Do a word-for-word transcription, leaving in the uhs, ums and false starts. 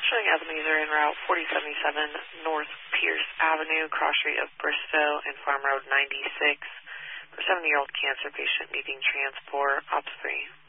Showing Ebenezer en route forty seventy-seven North Pierce Avenue, cross street of Bristow and Farm Road ninety-six. For seventy-year-old cancer patient needing transport, Ops three.